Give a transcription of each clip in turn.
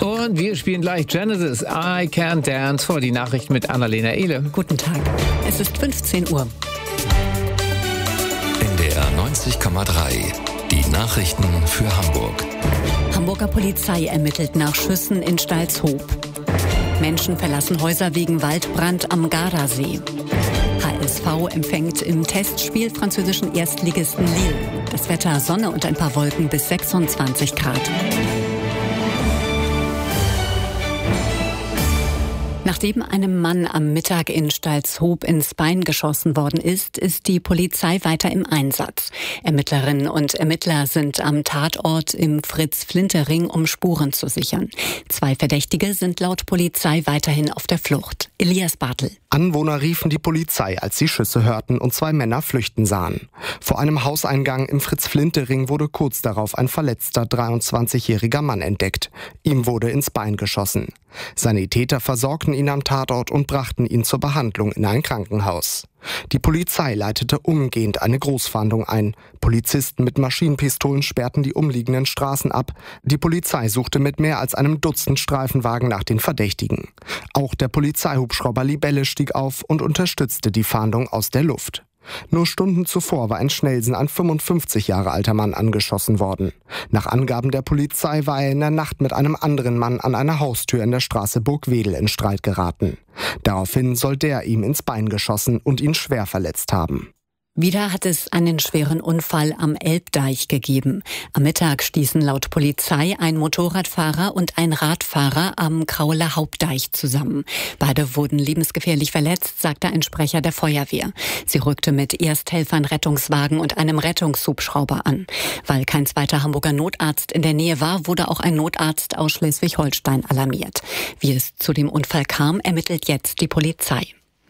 Und wir spielen gleich Genesis, I Can't Dance, vor die Nachrichten mit Annalena Ehle. Guten Tag, es ist 15 Uhr. NDR 90,3, die Nachrichten für Hamburg. Hamburger Polizei ermittelt nach Schüssen in Stalzhoop. Menschen verlassen Häuser wegen Waldbrand am Gardasee. HSV empfängt im Testspiel französischen Erstligisten Lille. Das Wetter Sonne und ein paar Wolken bis 26 Grad. Nachdem einem Mann am Mittag in Stalzhoop ins Bein geschossen worden ist, ist die Polizei weiter im Einsatz. Ermittlerinnen und Ermittler sind am Tatort im Fritz-Flinte-Ring, um Spuren zu sichern. 2 Verdächtige sind laut Polizei weiterhin auf der Flucht. Elias Bartel. Anwohner riefen die Polizei, als sie Schüsse hörten und 2 Männer flüchten sahen. Vor einem Hauseingang im Fritz-Flinte-Ring wurde kurz darauf ein verletzter 23-jähriger Mann entdeckt. Ihm wurde ins Bein geschossen. Sanitäter versorgten ihn am Tatort und brachten ihn zur Behandlung in ein Krankenhaus. Die Polizei leitete umgehend eine Großfahndung ein. Polizisten mit Maschinenpistolen sperrten die umliegenden Straßen ab. Die Polizei suchte mit mehr als einem Dutzend Streifenwagen nach den Verdächtigen. Auch der Polizeihubschrauber Libelle stieg auf und unterstützte die Fahndung aus der Luft. Nur Stunden zuvor war in Schnelsen ein 55 Jahre alter Mann angeschossen worden. Nach Angaben der Polizei war er in der Nacht mit einem anderen Mann an einer Haustür in der Straße Burgwedel in Streit geraten. Daraufhin soll der ihm ins Bein geschossen und ihn schwer verletzt haben. Wieder hat es einen schweren Unfall am Elbdeich gegeben. Am Mittag stießen laut Polizei ein Motorradfahrer und ein Radfahrer am Krauler Hauptdeich zusammen. Beide wurden lebensgefährlich verletzt, sagte ein Sprecher der Feuerwehr. Sie rückte mit Ersthelfern, Rettungswagen und einem Rettungshubschrauber an. Weil kein zweiter Hamburger Notarzt in der Nähe war, wurde auch ein Notarzt aus Schleswig-Holstein alarmiert. Wie es zu dem Unfall kam, ermittelt jetzt die Polizei.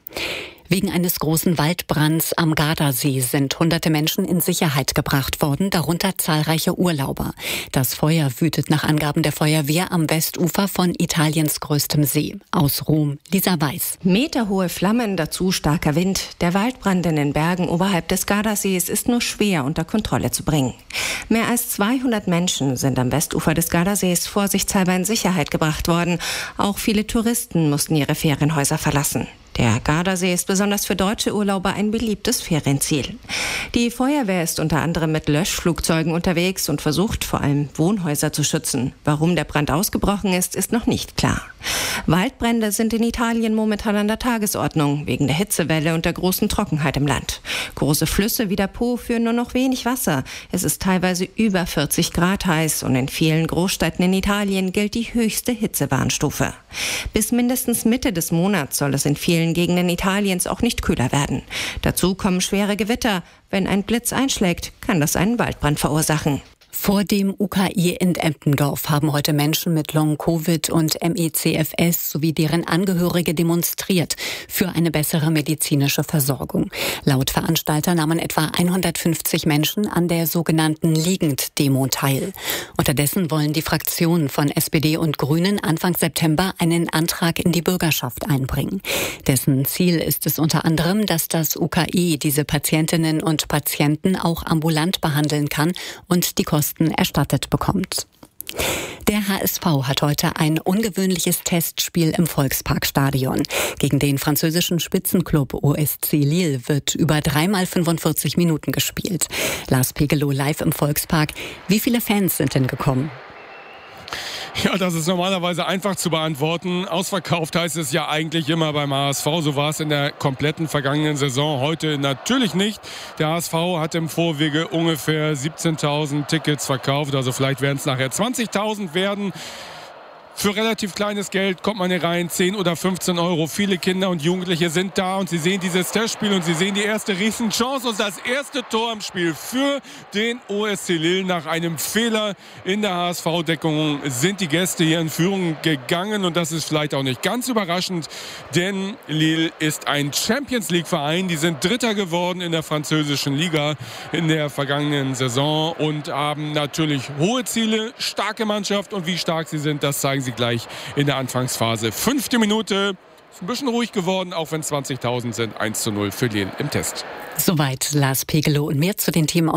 Wegen eines großen Waldbrands am Gardasee sind hunderte Menschen in Sicherheit gebracht worden, darunter zahlreiche Urlauber. Das Feuer wütet nach Angaben der Feuerwehr am Westufer von Italiens größtem See. Aus Rom, Lisa Weiß. Meterhohe Flammen, dazu starker Wind. Der Waldbrand in den Bergen oberhalb des Gardasees ist nur schwer unter Kontrolle zu bringen. Mehr als 200 Menschen sind am Westufer des Gardasees vorsichtshalber in Sicherheit gebracht worden. Auch viele Touristen mussten ihre Ferienhäuser verlassen. Der Gardasee ist besonders für deutsche Urlauber ein beliebtes Ferienziel. Die Feuerwehr ist unter anderem mit Löschflugzeugen unterwegs und versucht vor allem Wohnhäuser zu schützen. Warum der Brand ausgebrochen ist, ist noch nicht klar. Waldbrände sind in Italien momentan an der Tagesordnung, wegen der Hitzewelle und der großen Trockenheit im Land. Große Flüsse wie der Po führen nur noch wenig Wasser. Es ist teilweise über 40 Grad heiß und in vielen Großstädten in Italien gilt die höchste Hitzewarnstufe. Bis mindestens Mitte des Monats soll es in vielen Gegenden Italiens auch nicht kühler werden. Dazu kommen schwere Gewitter. Wenn ein Blitz einschlägt, kann das einen Waldbrand verursachen. Vor dem UKE in Eppendorf haben heute Menschen mit Long-Covid und ME/CFS sowie deren Angehörige demonstriert für eine bessere medizinische Versorgung. Laut Veranstalter nahmen etwa 150 Menschen an der sogenannten Liegend-Demo teil. Unterdessen wollen die Fraktionen von SPD und Grünen Anfang September einen Antrag in die Bürgerschaft einbringen. Dessen Ziel ist es unter anderem, dass das UKE diese Patientinnen und Patienten auch ambulant behandeln kann und die Kosten erstattet bekommt. Der HSV hat heute ein ungewöhnliches Testspiel im Volksparkstadion. Gegen den französischen Spitzenklub OSC Lille wird über 3 mal 45 Minuten gespielt. Lars Pegelow live im Volkspark. Wie viele Fans sind denn gekommen? Ja, das ist normalerweise einfach zu beantworten. Ausverkauft heißt es ja eigentlich immer beim HSV. So war es in der kompletten vergangenen Saison. Heute natürlich nicht. Der HSV hat im Vorwege ungefähr 17.000 Tickets verkauft. Also vielleicht werden es nachher 20.000 werden. Für relativ kleines Geld kommt man hier rein, 10 oder 15 Euro. Viele Kinder und Jugendliche sind da und sie sehen dieses Testspiel und sie sehen die erste Riesenchance und das erste Tor im Spiel für den OSC Lille. Nach einem Fehler in der HSV-Deckung sind die Gäste hier in Führung gegangen und das ist vielleicht auch nicht ganz überraschend, denn Lille ist ein Champions-League-Verein. Die sind Dritter geworden in der französischen Liga in der vergangenen Saison und haben natürlich hohe Ziele, starke Mannschaft und wie stark sie sind, das zeigen sie gleich in der Anfangsphase. 5. Minute, ist ein bisschen ruhig geworden, auch wenn 20.000 sind. 1:0 für Lille im Test. Soweit Lars Pegelow und mehr zu den Themen